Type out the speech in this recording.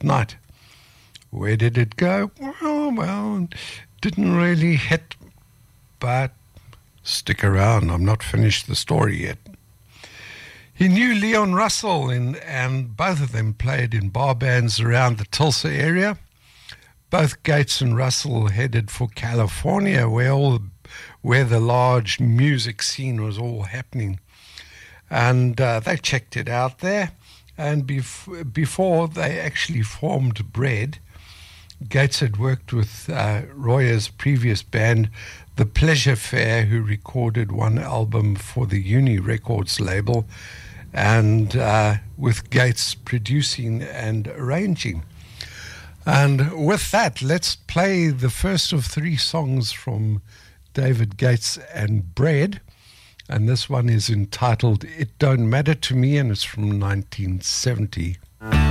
night. Where did it go? Well, didn't really hit, but stick around. I'm not finished the story yet. He knew Leon Russell, and both of them played in bar bands around the Tulsa area. Both Gates and Russell headed for California, where the large music scene was all happening. And they checked it out there. And before they actually formed Bread, Gates had worked with Royer's previous band, The Pleasure Fair, who recorded one album for the Uni Records label, and with Gates producing and arranging. And with that, let's play the first of 3 songs from David Gates and Bread. And this one is entitled It Don't Matter to Me, and it's from 1970.